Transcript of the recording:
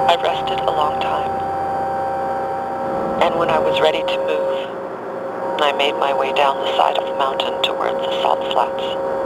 I rested a long time, and when I was ready to move, I made my way down the side of the mountain towards the salt flats.